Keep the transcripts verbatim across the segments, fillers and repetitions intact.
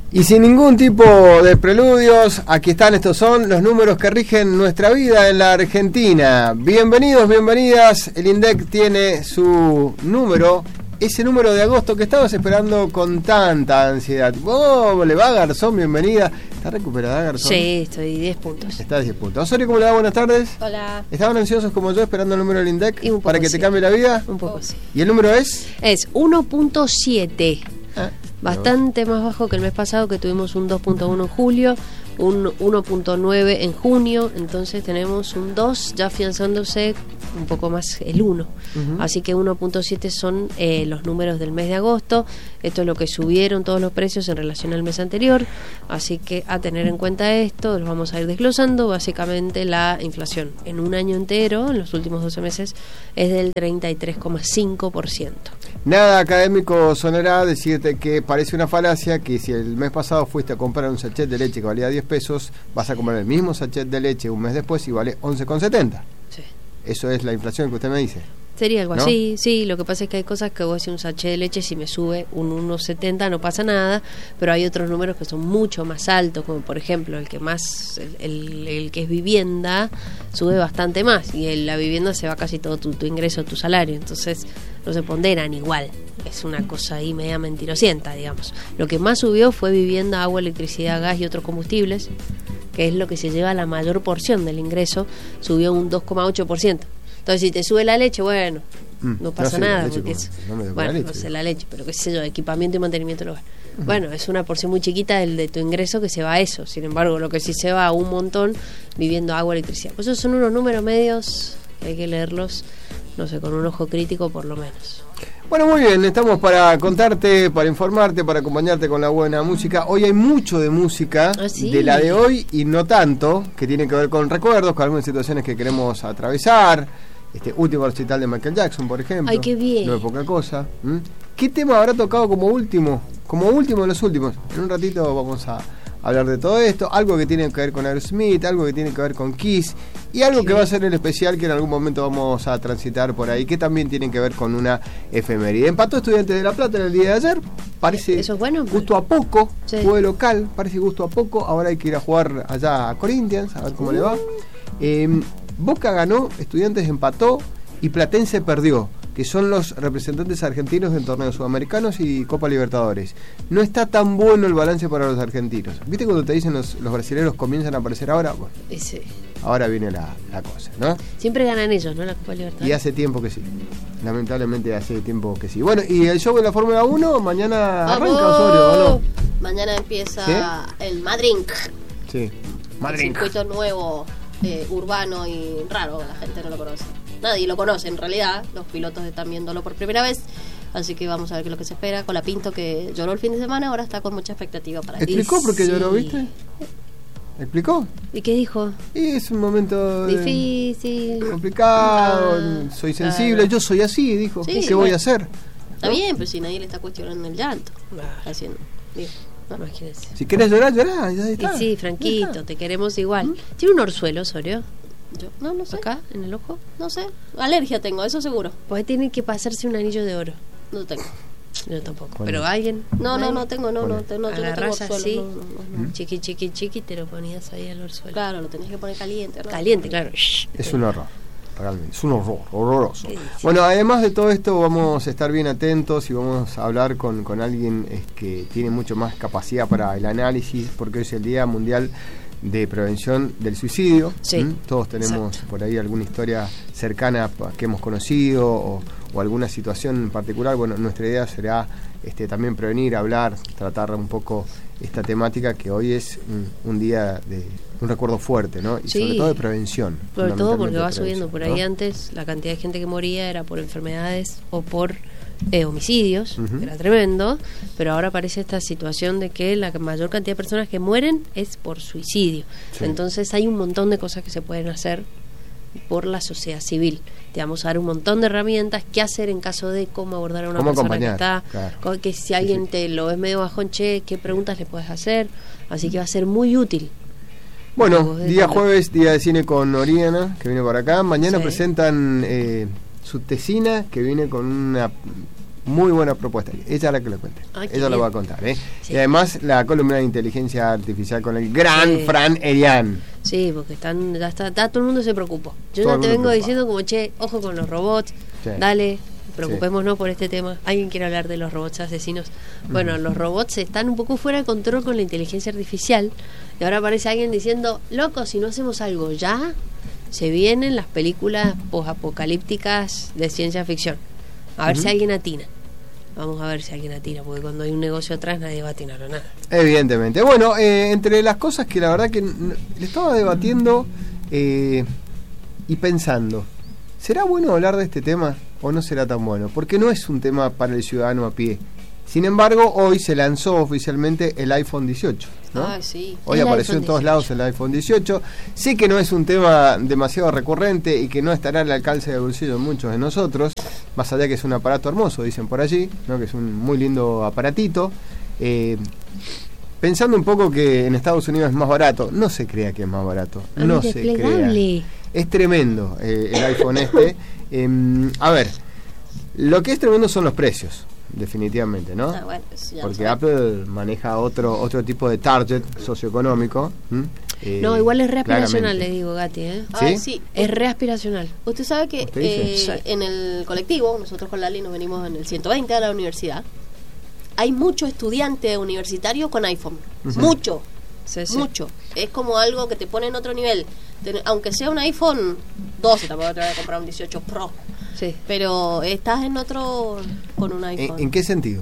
Y sin ningún tipo de preludios, aquí están, estos son los números que rigen nuestra vida en la Argentina. Bienvenidos, bienvenidas. El INDEC tiene su número, ese número de agosto que estabas esperando con tanta ansiedad. ¿Cómo le va, Garzón? Bienvenida. ¿Está recuperada, Garzón? Sí, estoy diez puntos. Está diez puntos. Osorio, ¿cómo le va? Buenas tardes. Hola. ¿Estaban ansiosos como yo esperando el número del INDEC Y un poco para que sí. te cambie la vida? Un poco sí. ¿Y el número es? Es uno punto siete. Ah, Bastante más bajo que el mes pasado, que tuvimos un dos punto uno en julio, un uno punto nueve en junio, entonces tenemos un dos ya afianzándose un poco más el uno. Uh-huh. Así que uno punto siete son eh, los números del mes de agosto. Esto es lo que subieron todos los precios en relación al mes anterior, así que a tener en cuenta esto, los vamos a ir desglosando. Básicamente la inflación en un año entero, en los últimos doce meses, es del treinta y tres coma cinco por ciento. Nada académico sonará decirte que parece una falacia que si el mes pasado fuiste a comprar un sachet de leche que valía diez pesos, vas a comprar el mismo sachet de leche un mes después y vale once con setenta. Sí. Eso es la inflación que usted me dice. Sería algo ¿No? así, sí, lo que pasa es que hay cosas que vos decís un sachet de leche, si me sube un uno setenta no pasa nada, pero hay otros números que son mucho más altos, como por ejemplo el que más, el, el, el que es vivienda, sube bastante más, y en la vivienda se va casi todo tu, tu ingreso, tu salario, entonces no se ponderan igual, es una cosa ahí media mentirosienta, digamos. Lo que más subió fue vivienda, agua, electricidad, gas y otros combustibles, que es lo que se lleva la mayor porción del ingreso, subió un dos coma ocho por ciento. Entonces, si te sube la leche, bueno, Mm, no pasa no sé, nada. la leche, Porque como- es, no me doy con bueno, la leche. no sé la leche, pero qué sé yo, equipamiento y mantenimiento del hogar. Uh-huh. Bueno, es una porción muy chiquita del de tu ingreso que se va a eso. Sin embargo, lo que sí se va a un montón viviendo agua, electricidad. Pues esos son unos números medios que hay que leerlos, no sé, con un ojo crítico por lo menos. Bueno, muy bien, estamos para contarte, para informarte, para acompañarte con la buena música. Hoy hay mucho de música, ¿Ah, sí? de la de hoy y no tanto, que tiene que ver con recuerdos, con algunas situaciones que queremos atravesar. Este último recital de Michael Jackson, por ejemplo. Ay, qué bien. No es poca cosa. ¿Mm? ¿Qué tema habrá tocado como último? Como último de los últimos. En un ratito vamos a hablar de todo esto. Algo que tiene que ver con Aerosmith, algo que tiene que ver con Kiss y algo Sí. que va a ser el especial que en algún momento vamos a transitar por ahí, que también tiene que ver con una efeméride. Empató Estudiantes de La Plata en el día de ayer. Parece ¿Eso es bueno? gusto a poco. Sí. Fue local, parece gusto a poco. Ahora hay que ir a jugar allá a Corinthians, a ver cómo le va. Eh, Boca ganó, Estudiantes empató y Platense perdió, que son los representantes argentinos en torneos sudamericanos y Copa Libertadores. No está tan bueno el balance para los argentinos. ¿Viste cuando te dicen los, los brasileños comienzan a aparecer ahora? Bueno, Ese. ahora viene la, la cosa, ¿no? Siempre ganan ellos, ¿no? La Copa Libertadores. Y hace tiempo que sí. Lamentablemente hace tiempo que sí. Bueno, y el show de la Fórmula uno mañana arranca, Osorio, ¿o no? Mañana empieza ¿Sí? el Madrid, Sí. el Madrid. circuito nuevo, eh, urbano y raro, la gente no lo conoce. Nadie lo conoce en realidad, los pilotos están viéndolo por primera vez, así que vamos a ver qué es lo que se espera. Con la Pinto, que lloró el fin de semana, ahora está con mucha expectativa para esto. ¿Explicó por qué Sí. lloró, viste? ¿Explicó? ¿Y qué dijo? Y es un momento eh, Difícil. complicado, Ah, soy sensible, claro. yo soy así, dijo. Sí, ¿Qué voy bueno. a hacer? Está bien, pero si nadie le está cuestionando el llanto, Ah, haciendo, digo, ¿no? imagínese. Si querés llorar, llorá. Ya Y está. sí, Ya Franquito, está. te queremos igual. ¿Tiene un orzuelo, Osorio? Yo, no, no sé, ¿Acá, en el ojo? no sé, alergia tengo, eso seguro, Pues tiene que pasarse un anillo de oro. no tengo. Yo tampoco. Bueno. Pero alguien. No, no, ¿Alguien? no tengo, no, no, te- no, yo no tengo Agarrás orzuelo, así, no, no, no, no. chiqui, chiqui, chiqui, te lo ponías ahí al orzuelo. Claro, lo tenés que poner caliente, ¿no? Caliente, claro. Shh. Es un horror, realmente, es un horror, horroroso. Sí, sí. Bueno, además de todo esto vamos a estar bien atentos y vamos a hablar con, con alguien es, que tiene mucho más capacidad para el análisis, porque hoy es el Día Mundial de Prevención del Suicidio. Sí, ¿Mm? Todos tenemos exacto. por ahí alguna historia cercana pa- que hemos conocido o, o alguna situación en particular. Bueno, nuestra idea será este, también prevenir, hablar, tratar un poco esta temática que hoy es un, un día de un recuerdo fuerte, ¿no? Y Sí. sobre todo de prevención. Sobre todo porque fundamentalmente va de subiendo. Por prevención, ahí ¿no? antes la cantidad de gente que moría era por enfermedades o por eh, homicidios, Ujú. que era tremendo, pero ahora aparece esta situación de que la mayor cantidad de personas que mueren es por suicidio. Sí. Entonces hay un montón de cosas que se pueden hacer por la sociedad civil. Te vamos a dar un montón de herramientas, qué hacer en caso de cómo abordar a una Cómo persona que acompañar, está, claro. co- que si alguien sí. te lo ves medio bajón, che, qué preguntas le puedes hacer, así que va a ser muy útil. Bueno, Vos de día cuando- jueves, día de cine con Oriana, que viene por acá. Mañana Sí. presentan eh, su tesina, que viene con una Muy buena propuesta. Ella es la que lo cuente. Ay, Ella lo bien. va a contar. ¿eh? Sí. Y además la columna de inteligencia artificial con el gran Sí. Fran Elian. Sí, porque están, ya está, está- todo el mundo se preocupó. Yo Todo no el te mundo vengo preocupado. diciendo como, che, ojo con los robots, Sí. dale, preocupémonos por este tema. ¿Alguien quiere hablar de los robots asesinos? Bueno, Ujú. los robots están un poco fuera de control con la inteligencia artificial. Y ahora aparece alguien diciendo, loco, si no hacemos algo ya, se vienen las películas posapocalípticas de ciencia ficción. A ver Ujú. si alguien atina. Vamos a ver si alguien atina, porque cuando hay un negocio atrás nadie va a atinar a nada. Evidentemente. Bueno, eh, entre las cosas que la verdad que n- le estaba debatiendo eh, y pensando, ¿será bueno hablar de este tema o no será tan bueno? Porque no es un tema para el ciudadano a pie. Sin embargo, hoy se lanzó oficialmente el iPhone dieciocho, ¿no? Ah, sí. Hoy El apareció iPhone en todos dieciocho. lados el iPhone dieciocho. Sé que no es un tema demasiado recurrente y que no estará al alcance del bolsillo de muchos de nosotros, más allá que es un aparato hermoso, dicen por allí, ¿no? Que es un muy lindo aparatito. Eh, pensando un poco que en Estados Unidos es más barato, no se crea que es más barato, Ah, no es se desplegable. crea. Es tremendo eh, el iPhone este. Eh, a ver, lo que es tremendo son los precios, definitivamente, ¿no? Ah, bueno, eso ya lo Porque sabemos. Apple maneja otro otro tipo de target socioeconómico. ¿m? Eh, No, igual es reaspiracional, claramente. le digo, Gati, ¿eh? Ah, ¿Sí? sí. Es reaspiracional. Usted sabe que ¿Usted dice? eh, Sí. en el colectivo, nosotros con Lali nos venimos en el ciento veinte a la universidad, hay mucho estudiante universitario con iPhone. Ujú. Mucho, Sí, sí. mucho. Es como algo que te pone en otro nivel. Ten- aunque sea un iPhone doce, tampoco te vas a comprar un dieciocho Pro. Sí. Pero estás en otro con un ¿En, iPhone. en qué sentido?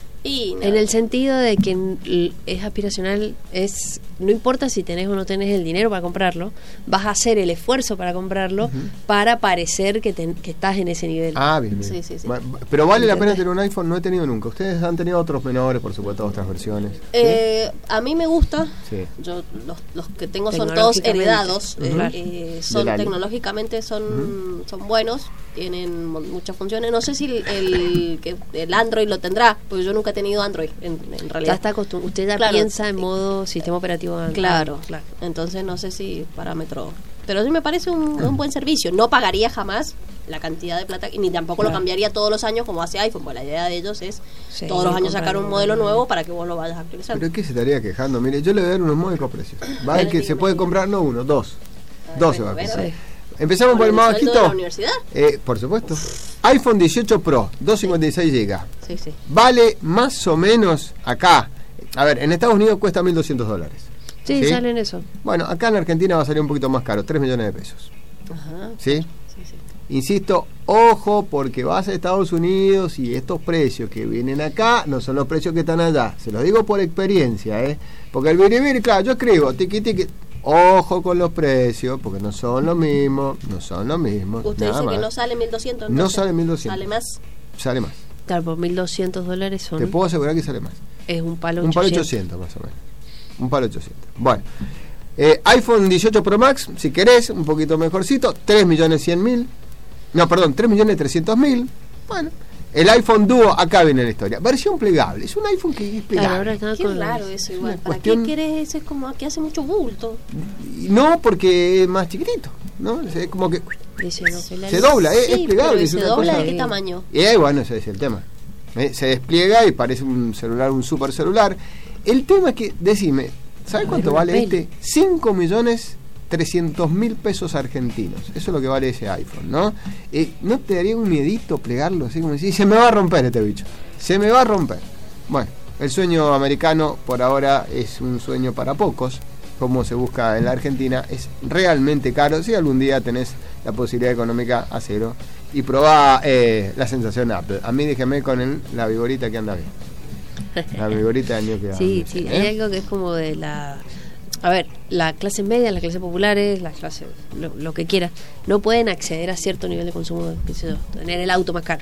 Y nada. En el sentido de que n- es aspiracional, es no importa si tenés o no tenés el dinero para comprarlo, vas a hacer el esfuerzo para comprarlo para parecer que, ten- que estás en ese nivel. Ah, bien, bien. Sí, sí, sí. Va- Pero vale la pena ¿Entendés? tener un iPhone, no he tenido nunca. Ustedes han tenido otros menores, por supuesto, otras versiones. ¿sí? Eh, a mí me gusta. Sí. Yo los, los que tengo son todos Tecnológicamente. heredados. Ujú. eh, eh, son Del año. tecnológicamente son son buenos, tienen mo- muchas funciones. No sé si el, el, que el Android lo tendrá, porque yo nunca he tenido Android en, en Ya realidad. está acostumbrado. Usted ya Claro. piensa en modo sistema operativo. Android. Claro, claro. Entonces no sé si parámetro. Pero sí me parece un, un buen servicio. No pagaría jamás la cantidad de plata, y ni tampoco lo Claro. cambiaría todos los años como hace iPhone. Pues la idea de ellos es Sí, todos los años comprar sacar un un modelo modelo nuevo para que vos lo vayas actualizando. ¿Pero qué se estaría quejando? Mire, yo le voy a dar unos módicos precios. Va a ver Bueno, que se dígame, puede dígame. comprar, no uno, dos. A Dos se ver, va a a ver, comprar. Sí. Empezamos por el ¿Con más el sueldo de bajito. la universidad? Eh, por supuesto. iPhone dieciocho Pro, doscientos cincuenta y seis gigas. Sí, sí. Vale más o menos acá. A ver, en Estados Unidos cuesta mil doscientos dólares. Sí, ¿Sí? salen eso. Bueno, acá en Argentina va a salir un poquito más caro, tres millones de pesos. Ajá. ¿Sí? Sí, sí. Insisto, ojo, porque vas a Estados Unidos y estos precios que vienen acá no son los precios que están allá. Se los digo por experiencia, ¿eh? Porque el biribiri, claro, yo escribo, tiqui tiqui. Ojo con los precios, porque no son los mismos, no son los mismos. Usted nada dice que más. no sale mil doscientos. No entonces, sale mil doscientos. Sale más. Sale más. Claro, por mil doscientos dólares son. Te puedo asegurar que sale más. Es un palo Un palo ochocientos. ochocientos más o menos. Un palo ochocientos. Bueno. Eh, iPhone dieciocho Pro Max, si querés, un poquito mejorcito, tres millones cien mil. No, perdón, tres millones trescientos mil. Bueno. El iPhone Duo, acá viene la historia. Versión plegable. Es un iPhone que es plegable. Claro, ahora está Qué con raro las- eso igual. una ¿Para cuestión- qué querés ese? Es como que hace mucho bulto. Y no, porque es más chiquitito, ¿no? Es como que Dice, no, que la- se dobla, ¿eh? Sí, es plegable. pero es ¿se una dobla cosa- de qué tamaño? Y eh, bueno, ese es el tema. Eh, se despliega y parece un celular, un super celular. El tema es que, decime, ¿sabes A cuánto ver, una vale peli. este? cinco millones trescientos mil pesos argentinos. Eso es lo que vale ese iPhone, ¿no? Eh, ¿No te daría un miedito plegarlo así como decir, se me va a romper este bicho? Se me va a romper. Bueno, el sueño americano por ahora es un sueño para pocos. Como se busca en la Argentina, es realmente caro. Si algún día tenés la posibilidad económica, a cero. Y probá eh, la sensación Apple. A mí déjeme con el, la vigorita que anda bien. La vigorita del niño que anda Sí, bien, sí, ¿eh? hay algo que es como de la... A ver, la clase media, las clases populares, las clases, lo, lo que quiera, no pueden acceder a cierto nivel de consumo, de, qué sé yo, tener el auto más caro,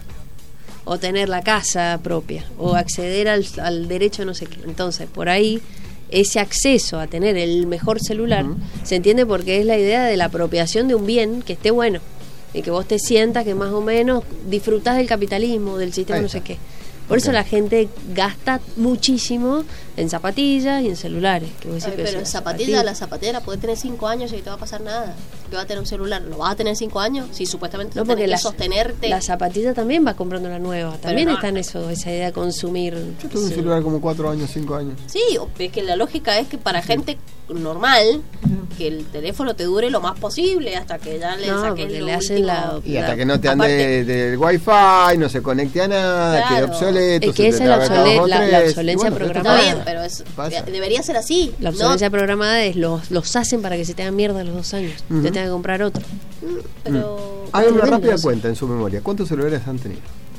o tener la casa propia, o acceder al, al derecho a no sé qué. Entonces, por ahí, ese acceso a tener el mejor celular, Ujú. se entiende porque es la idea de la apropiación de un bien que esté bueno, y que vos te sientas que más o menos disfrutás del capitalismo, del sistema Ahí no sé está. qué. Por Ok. eso la gente gasta muchísimo en zapatillas y en celulares. Que vos decís, Ay, pero si en la zapatilla, la zapatilla puede tener cinco años y no te va a pasar nada. Que va a tener un celular, ¿lo vas a tener cinco años? Si supuestamente No, tenés porque que la, sostenerte. la zapatilla también va comprando la nueva. También no. está en eso, esa idea de consumir. Yo tuve un Sí. celular como cuatro años, cinco años. Sí, o- es que la lógica es que para gente normal, que el teléfono te dure lo más posible hasta que ya le No, saques porque lo le hacen último. la- Y hasta que no te ande Aparte- del wifi, no se conecte a nada, Claro. quede obsoleto. Es que se esa te es la trabe obsole- dos o la- la tres, y obsolencia bueno, esto Está programada. bien, pasa. pero es, Pasa. debería ser así. La ¿no? obsolescencia programada es los, los hacen para que se te hagan mierda a los dos años. Ujú. Te tengan que comprar otro. Pero Hagan una Tremendo rápida eso. cuenta en su memoria. ¿Cuántos celulares han tenido?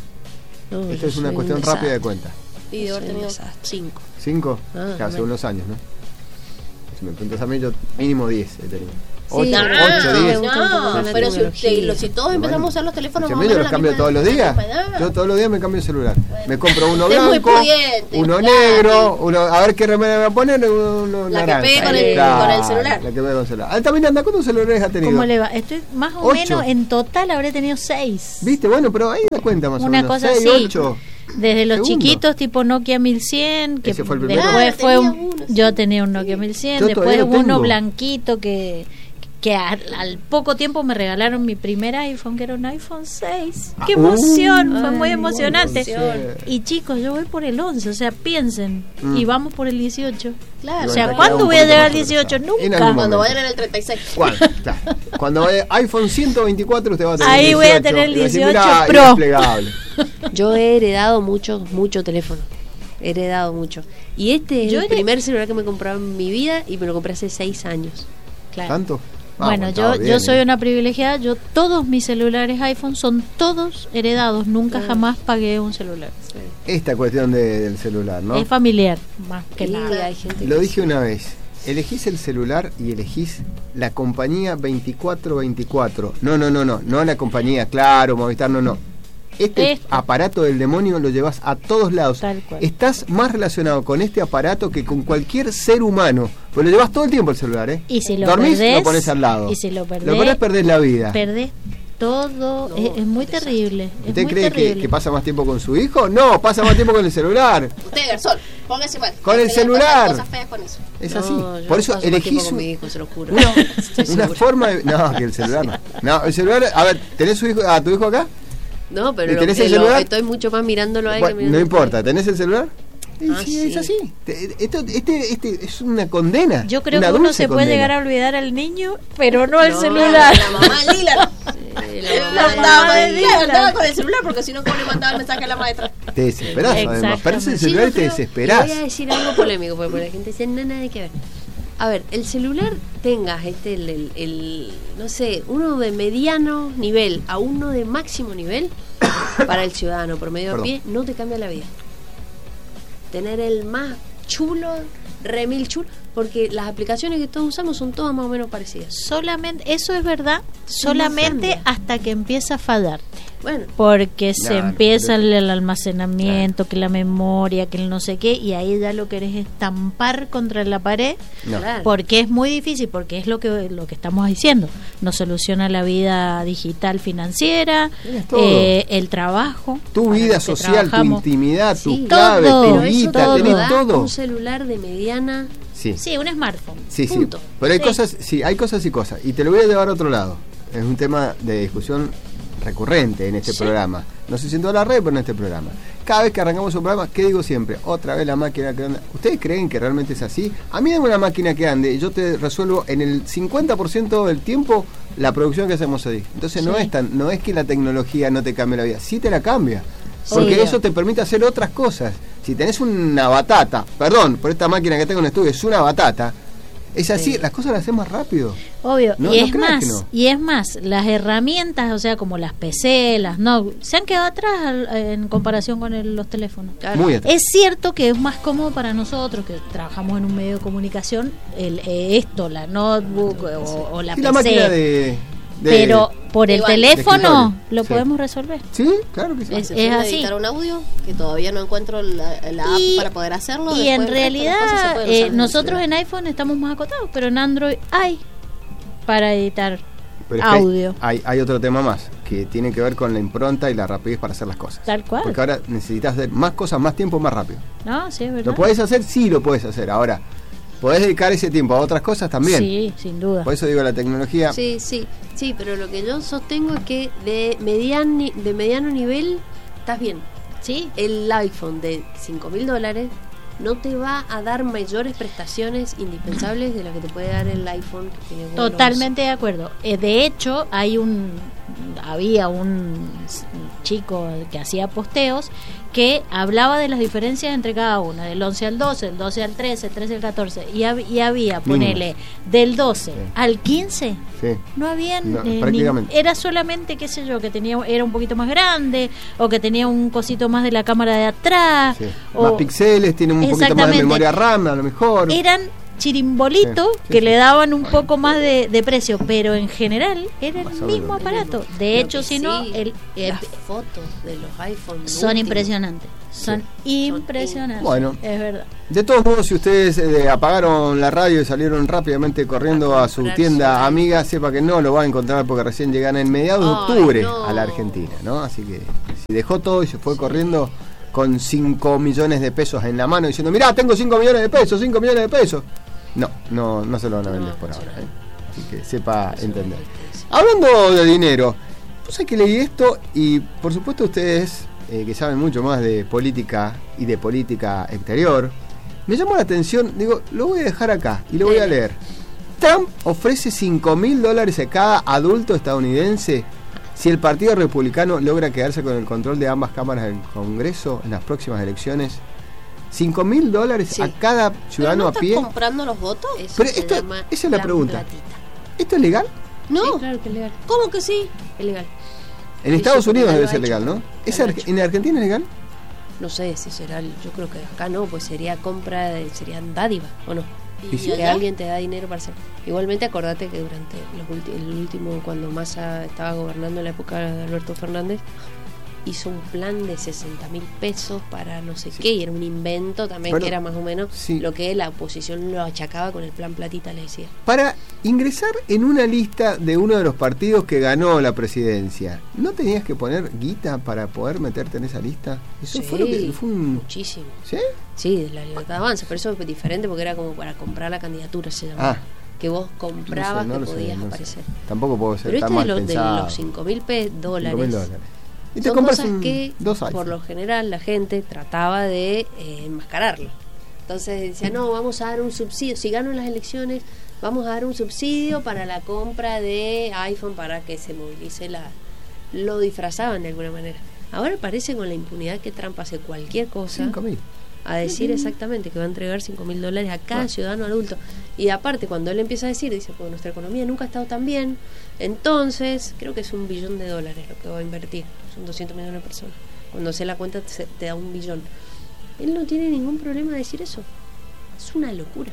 No, Esta yo es una soy un cuestión rápida de desastre. cuenta. y de haber Soy un tenido desastre. cinco. ¿Cinco? Ah, Claro, hace bueno. unos años, ¿no? Si me preguntas a mí, yo mínimo diez he tenido. Ocho, no, ocho, me diez. gusta un poco No, más la pero si, tecnología. usted- lo- si todos Bueno, empezamos a usar los teléfonos escúchame, más o yo menos los a la cambio misma- todos los días. a la misma edad. Yo todos los días me cambio el celular. Me compro uno Usted es muy blanco, pudiente, uno claro. negro, uno, a ver qué remera me va a poner, uno La que naranja. pegue con el- Claro, con el celular. La que pegue con el celular. Ah, también anda, ¿cuántos celulares ha tenido? ¿Cómo le va? Estoy más o Ocho. menos, en total habré tenido seis. ¿Viste? Bueno, pero ahí da cuenta más o Una menos. cosa Seis, así. ocho. Desde los Segundo. chiquitos, tipo Nokia mil cien, que Ese fue el primero. después Ah, fue un, tenía uno, sí. yo tenía un Nokia mil cien, Yo después todavía lo uno tengo. blanquito que que al, al poco tiempo me regalaron mi primer iPhone, que era un iPhone seis. ¡Qué Ah, emoción! uh, fue muy ay, emocionante. emoción. Y chicos, yo voy por el once, o sea, piensen, Mm. y vamos por el dieciocho. Claro. O sea, Bueno, ¿cuándo queda un voy a poquito llegar más al dieciocho? atrasado. En Nunca. algún Cuando momento. vayan en el treinta y seis. ¿Cuándo? Claro. Cuando vaya iPhone ciento veinticuatro usted va a tener Ahí el voy a dieciocho, tener el y va a decir, dieciocho "Mirá, Pro". desplegable. Yo he heredado mucho, mucho teléfono. He heredado mucho. Y este es Yo el hered- primer celular que me he comprado en mi vida y me lo compré hace seis años. Claro. ¿Tanto? Ah, Bueno, estaba yo, bien, yo soy ¿eh? una privilegiada. Yo todos mis celulares iPhone son todos heredados. Nunca Ah. jamás pagué un celular. Esta cuestión de- del celular, ¿no? Es familiar, más que Y nada. hay gente Lo que dije una vez. Elegís el celular y elegís la compañía veinticuatro veinticuatro. No, no, no, no. No la compañía, claro, Movistar, no, no. Este Este. aparato del demonio lo llevas a todos lados. Tal cual. Estás más relacionado con este aparato que con cualquier ser humano. Pues lo llevas todo el tiempo el celular, ¿eh? Y si lo Dormís, perdés, lo pones al lado. y si lo perdés, Lo perdés, perdés la vida. Perdés todo. No, es, es muy desastre. terrible. Es ¿Usted muy cree que, terrible. que pasa más tiempo con su hijo? No, pasa más tiempo con el celular. Usted, Garzón, póngase mal. Con el Usted le celular. pasan cosas feas con eso. Es No, así. yo Por eso paso más tiempo elegís con un- mi hijo, se lo juro. una, Estoy una segura. forma de... No, que el celular no. No, el celular... A ver, ¿tenés su hijo, a tu hijo acá? No, pero ¿Y lo- tenés el lo- celular? estoy mucho más mirándolo a él Bueno, que no mirándolo importa, a él. ¿tenés el celular? Y Ah, sí, es sí. así. Te- Esto, este, este es una condena. Yo creo una que uno dulce se puede condena. llegar a olvidar al niño, pero no al No, celular. La mamá Lila. Sí, la La mamá mamá de de Lila. Lila andaba con el celular porque si no, ¿cómo le mandaba el mensaje a la maestra? Te desesperás, además. Exactamente. Perdés el Sí, celular y yo te creo- desesperás. y Voy a decir algo polémico, porque la gente dice, no, nada que ver. A ver, el celular tengas este, el, el, el, no sé, uno de mediano nivel a uno de máximo nivel, para el ciudadano promedio a Perdón. pie, no te cambia la vida. Tener el más chulo, remil chulo, porque las aplicaciones que todos usamos son todas más o menos parecidas. Solamente, eso es verdad, solamente cambia. hasta que empieza a fallarte. Bueno, Porque se Claro, empieza pero- el, el almacenamiento, que la memoria, que el no sé qué, y ahí ya lo querés estampar contra la pared, No. claro. porque es muy difícil, porque es lo que lo que estamos diciendo. Nos soluciona la vida digital financiera, Tienes todo. eh, el trabajo. Tu para vida los que social, tu trabajamos. intimidad, Sí. tus claves, Todo, tu pero eso guita, todo. te tenés da todo. un celular de mediana. Sí. Sí, un smartphone. Sí, sí. Punto. Pero hay Sí. cosas, sí, hay cosas y cosas. Y te lo voy a llevar a otro lado. Es un tema de discusión recurrente en este Sí. programa. No sé si en toda la red, pero en este programa. Cada vez que arrancamos un programa, ¿qué digo siempre? Otra vez la máquina que anda. ¿Ustedes creen que realmente es así? A mí dame una máquina que ande y yo te resuelvo en el cincuenta por ciento del tiempo la producción que hacemos ahí. Entonces no Sí. es tan, no es que la tecnología no te cambie la vida, sí te la cambia. Porque Sí. eso te permite hacer otras cosas. Si tenés una batata, perdón, por esta máquina que tengo en el estudio, es una batata, es así, Sí. las cosas las hacemos más rápido. Obvio, No, y no es creas más, que no. y es más, las herramientas, o sea, como las P C, las no, se han quedado atrás al- en comparación con el- los teléfonos. Claro. Muy atrás. Es cierto que es más cómodo para nosotros que trabajamos en un medio de comunicación el eh, esto, la notebook o, o la Sí, P C. la máquina de, de- pero por el Igual, de teléfono escritorio, lo sí. podemos resolver. Sí, claro que sí. Es- Excepción de así. editar un audio, que todavía no encuentro la, la app Y- para poder hacerlo. Y después en el resto de las cosas se realidad pueden usar eh, desde el nosotros celular. en iPhone estamos más acotados, pero en Android hay para editar. Pero es que audio. Hay, hay otro tema más, que tiene que ver con la impronta y la rapidez para hacer las cosas. Tal cual. Porque ahora necesitas hacer más cosas, más tiempo, más rápido. No, sí, es verdad. ¿Lo podés hacer? Sí, lo podés hacer. Ahora, ¿podés dedicar ese tiempo a otras cosas también? Sí, sin duda. Por eso digo, la tecnología... Sí, sí, sí, pero lo que yo sostengo es que de, median, de mediano nivel estás bien. Sí. El iPhone de cinco mil dólares no te va a dar mayores prestaciones indispensables de lo que te puede dar el iPhone que tiene Google. Totalmente de acuerdo. Eh, de hecho, hay un había un chico que hacía posteos que hablaba de las diferencias entre cada una, del once al doce, el doce al trece, el trece al catorce, y, hab- y había, ponele, del doce Sí. al quince, Sí. no habían, No, eh, prácticamente. ni- era solamente, qué sé yo, que tenía era un poquito más grande, o que tenía un cosito más de la cámara de atrás, Sí. o Más píxeles, tiene un poquito más de Exactamente. memoria RAM, a lo mejor. eran chirimbolitos Sí, sí, que sí. le daban un poco más de, de precio, pero en general era el Más o mismo menos. aparato. De Lo hecho, que si no, sí, el, el- las fotos de los iPhones son últimos. impresionantes. Son impresionantes. Bueno. Es verdad. De todos modos, si ustedes eh, apagaron la radio y salieron rápidamente corriendo a su comprar tienda su- amiga, sepa que no lo va a encontrar porque recién llegan en mediados de Ay, octubre no. a la Argentina, ¿no? Así que si dejó todo y se fue corriendo con cinco millones de pesos en la mano diciendo, mirá, tengo cinco millones de pesos, cinco millones de pesos. No, no, no se lo van a vender No, por no, ahora, no. ¿eh? Así que sepa Eso entender. es difícil. Hablando de dinero, pues hay que leer esto y por supuesto ustedes eh, que saben mucho más de política y de política exterior, me llamó la atención, digo, lo voy a dejar acá y lo voy a leer. Trump ofrece cinco mil dólares a cada adulto estadounidense si el Partido Republicano logra quedarse con el control de ambas cámaras del Congreso en las próximas elecciones. cinco mil dólares Sí. a cada ¿Pero ciudadano no a estás pie. comprando los votos? Eso Pero se esto- llama esa es la plan pregunta. platita. ¿Esto es legal? No. Sí, claro que es legal. ¿Cómo que sí? Es legal. En Sí, Estados sí, Unidos porque debe lo ser ha legal, hecho. ¿no? ¿Es Lo ha Ar- hecho. ¿En Argentina es legal? No sé si será, el- yo creo que acá no, pues sería compra, de, serían dádiva, ¿o no? ¿Y sí? Que allá? alguien te da dinero para hacer. Igualmente acordate que durante los ulti- el último, cuando Massa estaba gobernando en la época de Alberto Fernández, hizo un plan de sesenta mil pesos para no sé qué, y era un invento también, Bueno, que era más o menos sí. lo que la oposición lo achacaba con el plan platita, le decía. Para ingresar en una lista de uno de los partidos que ganó la presidencia, ¿no tenías que poner guita para poder meterte en esa lista? Eso Sí, fue lo que fue un... muchísimo. ¿Sí? Sí, de la libertad de avance, pero eso es diferente porque era como para comprar la candidatura, se llamaba. Ah. Que vos No comprabas sé, no que lo sé, podías no sé. aparecer. Tampoco puedo ser Pero tan este de mal los, de pensado. los cinco mil dólares, cinco mil dólares. Y te son compras cosas un- que dos por iPhones. lo general la gente trataba de eh, enmascararlo. Entonces decía, no, vamos a dar un subsidio, si gano las elecciones, vamos a dar un subsidio para la compra de iPhone para que se movilice la... Lo disfrazaban de alguna manera. Ahora parece con la impunidad que Trump hace cualquier cosa cinco mil. a decir exactamente que va a entregar cinco mil dólares a cada Bueno. ciudadano adulto. Y aparte, cuando él empieza a decir, dice, pues nuestra economía nunca ha estado tan bien, entonces creo que es un billón de dólares lo que va a invertir. Son doscientos millones de personas. Cuando se la cuenta te, te da un billón. Él no tiene ningún problema de decir eso. Es una locura.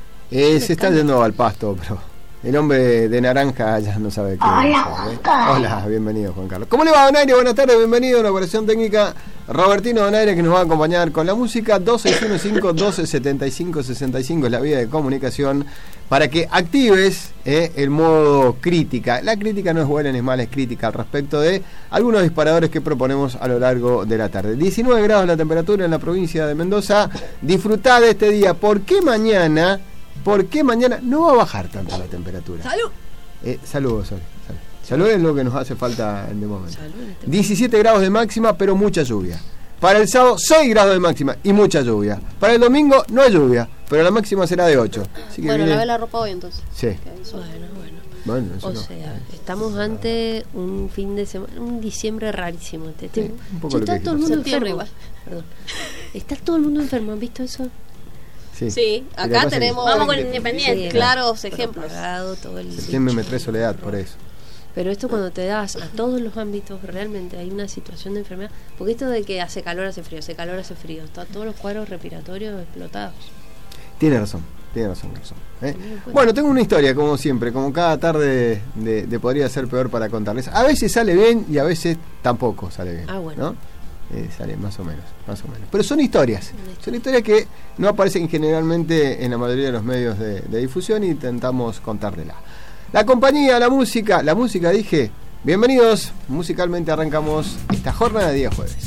Eh, Un se está escándalo. yendo al pasto, pero el hombre de naranja ya no sabe qué hacer, ¿eh? Hola, bienvenido Juan Carlos. ¿Cómo le va, Donaire? Buenas tardes, bienvenido a la operación técnica Robertino Donaire, que nos va a acompañar con la música. Dos seis uno cinco, uno dos siete cinco, seis cinco es la vía de comunicación para que actives eh, el modo crítica. La crítica no es buena ni es mala, es crítica al respecto de algunos disparadores que proponemos a lo largo de la tarde. diecinueve grados la temperatura en la provincia de Mendoza. Disfrutá de este día. ¿Por qué mañana? ¿Por qué mañana no va a bajar tanto la temperatura? ¡Salud! Eh, saludos, Sol. Salud. Salud es lo que nos hace falta en el momento. Salud en este diecisiete grados de máxima, pero mucha lluvia. Para el sábado, seis grados de máxima y mucha lluvia. Para el domingo, no hay lluvia, pero la máxima será de ocho. Así que Bueno, viene- lavé la ropa hoy entonces. Sí. Que hay sol. Bueno, bueno. Bueno, eso O no. sea, estamos ante un fin de semana, un diciembre rarísimo. Este, Sí, un poco Che, lo que está todo el dijimos. mundo Septiembre enfermo. Perdón. Está todo el mundo enfermo, ¿han visto eso? Sí, Sí, Lo que acá pasa es que tenemos Vamos con Independiente. Sí, claros pero ejemplos. apagado todo el septiembre me bicho, trae soledad, por eso. Pero esto cuando te das a todos los ámbitos, realmente hay una situación de enfermedad. Porque esto de que hace calor, hace frío, hace calor, hace frío, está todos los cuadros respiratorios explotados. Tiene razón, tiene razón, razón. ¿eh? Tenlo en cuenta. Bueno, tengo una historia, como siempre, como cada tarde de, de podría ser peor para contarles. A veces sale bien y a veces tampoco sale bien. Ah, bueno. ¿no? Eh, sale más o menos, más o menos. Pero son historias, son historias que no aparecen generalmente en la mayoría de los medios de, de difusión y intentamos contártela. La compañía, la música, la música dije. Bienvenidos, musicalmente arrancamos esta jornada de día jueves.